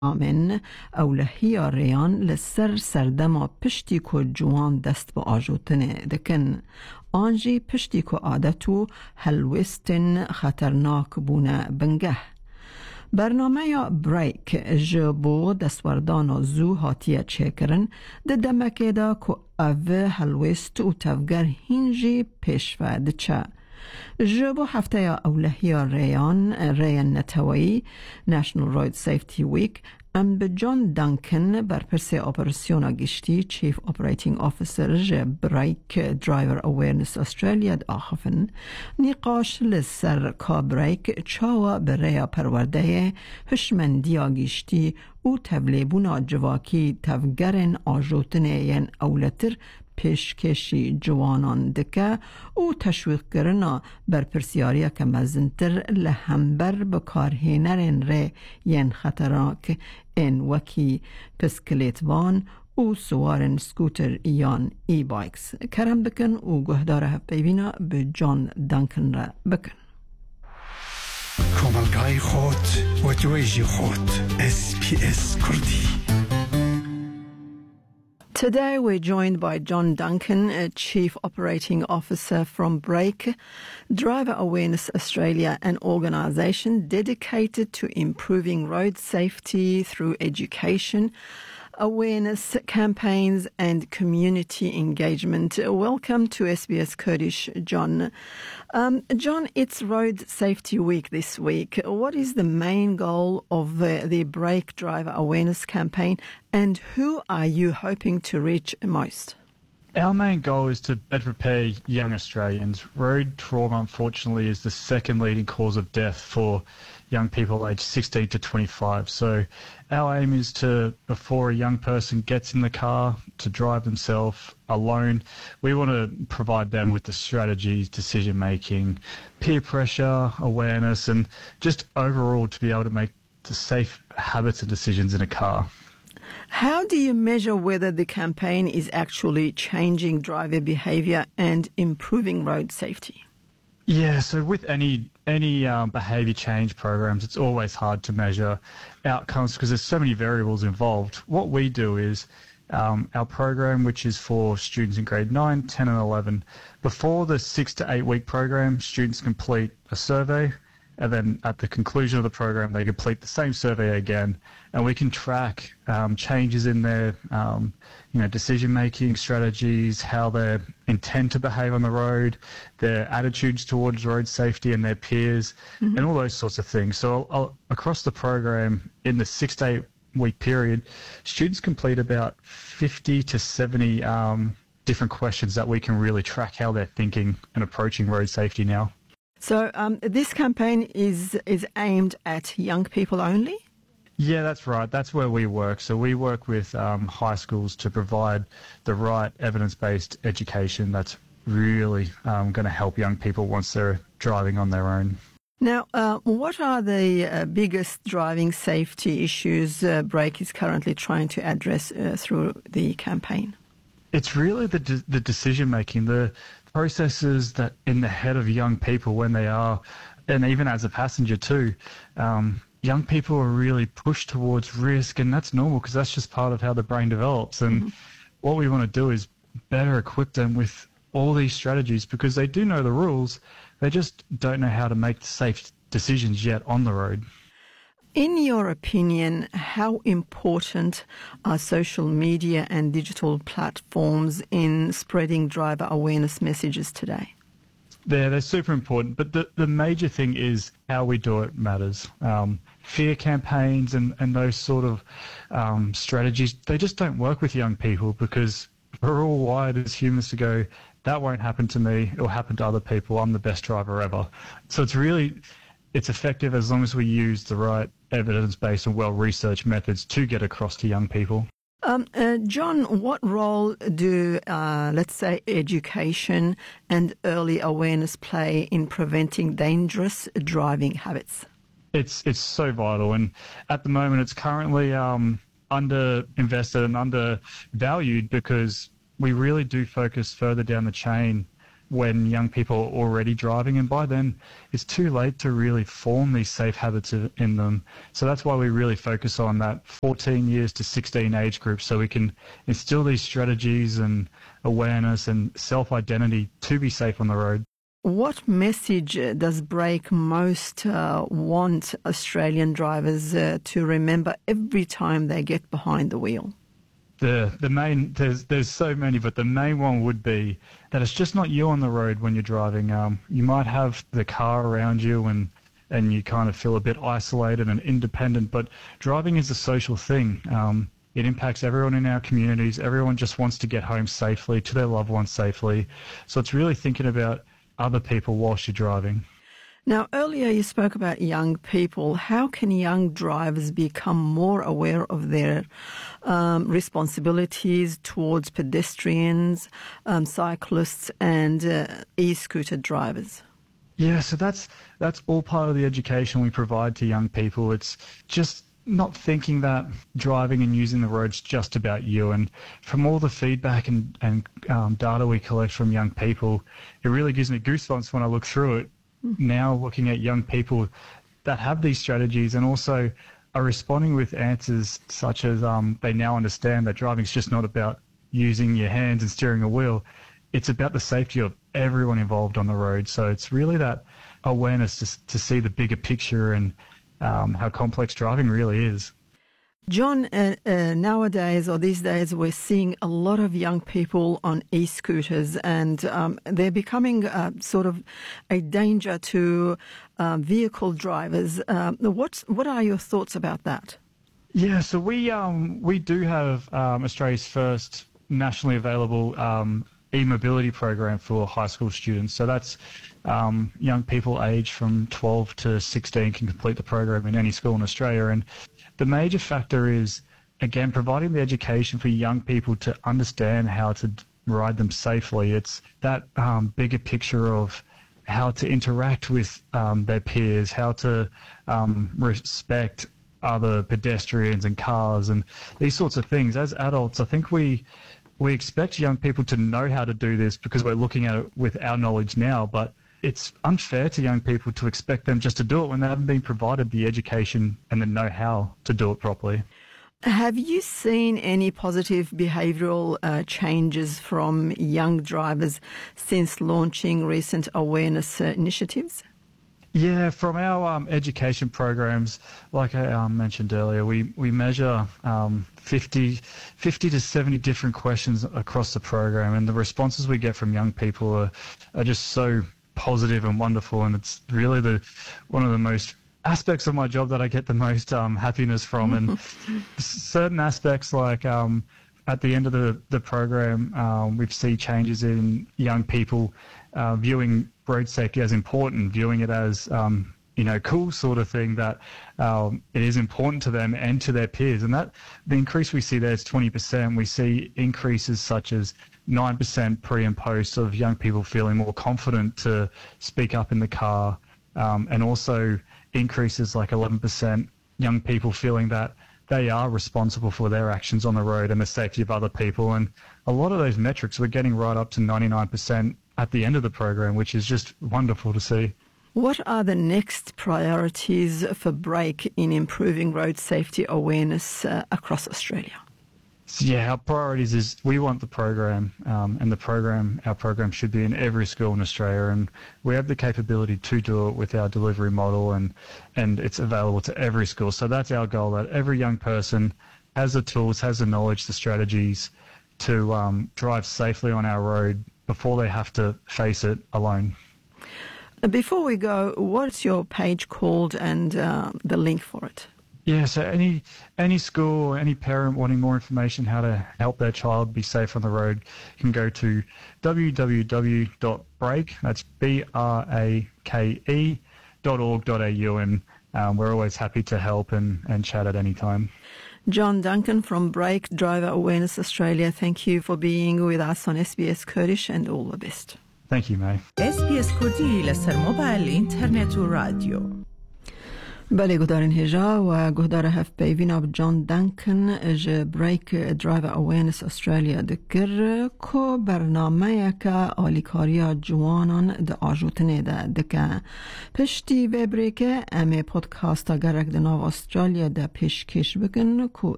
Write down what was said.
من أولهية ريان لسر سردما پشتی کو جوان دست با آجوتنه دکن آنجی پشتی کو عادتو هلوستن خطرناک بونه بنگه برنامه یا بریک جبو دستوردان زو هاتیه چکرن ده دمکه دا که اوه هلوست و تفگر هینجی پیشوه چه جبو هفته یا اولهی ریان نتوایی National Road Safety Week ام به جان دانکن برپرس اپراسیون گشتی چیف اپریتینگ آفیسر بریک درایور اویرنس استرالیا آخفن نقاش لسر کا بریک چاوا برای پرورده هشمندی گشتی او تبلیبونا جواکی تفگرن آجوتنه ین اولتر پیشکشی جوانان دکه او تشویق کرنا بر پرسیاریا که مزنتر لهمبر بکارهنرین ره ین خطراک این وکی پسکلیتوان او سوارن سکوتر یان ای بایکس کرم بکن او گهدار هفته به جان دانکن را بکن کاملگای خود و دویجی خود SPS کردی. Today we're joined by John Duncan, Chief Operating Officer from Brake, Driver Awareness Australia, an organisation dedicated to improving road safety through education, awareness campaigns and community engagement. Welcome to SBS Kurdish, John. John, it's Road Safety Week this week. What is the main goal of the Brake Driver Awareness campaign and who are you hoping to reach most? Our main goal is to better prepare young Australians. Road trauma, unfortunately, is the second leading cause of death for young people aged 16 to 25. So our aim is to, before a young person gets in the car to drive themselves alone, we want to provide them with the strategies, decision-making, peer pressure, awareness, and just overall to be able to make the safe habits and decisions in a car. How do you measure whether the campaign is actually changing driver behaviour and improving road safety? Yeah, so with any behaviour change programs, it's always hard to measure outcomes because there's so many variables involved. What we do is our program, which is for students in grade 9, 10 and 11, before the 6 to 8 week program, students complete a survey, and then at the conclusion of the program, they complete the same survey again, and we can track changes in their decision-making strategies, how they intend to behave on the road, their attitudes towards road safety and their peers, and all those sorts of things. So across the program, in the 6 to 8 week period, students complete about 50 to 70 different questions that we can really track how they're thinking and approaching road safety now. So this campaign is aimed at young people only? Yeah, that's right. That's where we work. So we work with high schools to provide the right evidence-based education that's really going to help young people once they're driving on their own. Now, what are the biggest driving safety issues Brake is currently trying to address through the campaign? It's really the decision-making, the processes that in the head of young people when they are, and even as a passenger too, young people are really pushed towards risk, and that's normal because that's just part of how the brain develops. And what we want to do is better equip them with all these strategies because they do know the rules, they just don't know how to make safe decisions yet on the road. In your opinion, how important are social media and digital platforms in spreading driver awareness messages today? They're super important, but the major thing is how we do it matters. Fear campaigns and those sort of strategies, they just don't work with young people because we're all wired as humans to go, that won't happen to me, it'll happen to other people, I'm the best driver ever. So it's effective as long as we use the right evidence-based and well-researched methods to get across to young people. John, what role do, let's say, education and early awareness play in preventing dangerous driving habits? It's so vital, and at the moment it's currently under-invested and undervalued because we really do focus further down the chain when young people are already driving, and by then it's too late to really form these safe habits in them. So that's why we really focus on that 14 years to 16 age group, so we can instill these strategies and awareness and self-identity to be safe on the road. What message does Brake most want Australian drivers to remember every time they get behind the wheel? The main, there's so many, but the main one would be that it's just not you on the road when you're driving. You might have the car around you and you kind of feel a bit isolated and independent, but driving is a social thing. It impacts everyone in our communities. Everyone just wants to get home safely, to their loved ones safely. So it's really thinking about other people whilst you're driving. Now, earlier you spoke about young people. How can young drivers become more aware of their responsibilities towards pedestrians, cyclists and e-scooter drivers? Yeah, so that's all part of the education we provide to young people. It's just not thinking that driving and using the road's just about you. And from all the feedback and data we collect from young people, it really gives me goosebumps when I look through it. Now looking at young people that have these strategies and also are responding with answers such as they now understand that driving is just not about using your hands and steering a wheel. It's about the safety of everyone involved on the road. So it's really that awareness to see the bigger picture and how complex driving really is. John, nowadays or these days we're seeing a lot of young people on e-scooters and they're becoming sort of a danger to vehicle drivers. What are your thoughts about that? Yeah, so we do have Australia's first nationally available e-mobility program for high school students. So that's young people aged from 12 to 16 can complete the program in any school in Australia. And the major factor is, again, providing the education for young people to understand how to ride them safely. It's that bigger picture of how to interact with their peers, how to respect other pedestrians and cars and these sorts of things. As adults, I think we expect young people to know how to do this because we're looking at it with our knowledge now, but it's unfair to young people to expect them just to do it when they haven't been provided the education and the know-how to do it properly. Have you seen any positive behavioural changes from young drivers since launching recent awareness initiatives? Yeah, from our education programs, like I mentioned earlier, we measure 50 to 70 different questions across the program, and the responses we get from young people are just so positive and wonderful, and it's really one of the most aspects of my job that I get the most happiness from. And certain aspects like at the end of the program, we see changes in young people viewing road safety as important, viewing it as cool sort of thing, that it is important to them and to their peers. And that the increase we see there is 20%. We see increases such as 9% pre and post of young people feeling more confident to speak up in the car, and also increases like 11% young people feeling that they are responsible for their actions on the road and the safety of other people. And a lot of those metrics we're getting right up to 99% at the end of the program, which is just wonderful to see. What are the next priorities for Brake in improving road safety awareness across Australia? Yeah, our priorities is we want the program, and our program should be in every school in Australia, and we have the capability to do it with our delivery model, and it's available to every school. So that's our goal, that every young person has the tools, has the knowledge, the strategies to drive safely on our road before they have to face it alone. Before we go, what's your page called and the link for it? Yeah, so any school, any parent wanting more information how to help their child be safe on the road can go to www.brake, that's brake.org.au, and we're always happy to help and chat at any time. John Duncan from Brake Driver Awareness Australia, thank you for being with us on SBS Kurdish, and all the best. Thank you, May. SBS Kurdi لسر موبایل اینترنت و رادیو. بله گدارین هجا و گدار هف بیوینا بجان دنکن جه بریک درایو اوینس استرالیا دکر که برنامه که آلیکاریا جوانان ده آجوتنه ده دکه پشتی و بریک امی پودکاستا گرک ده ناو استرالیا ده پیشکش بکن که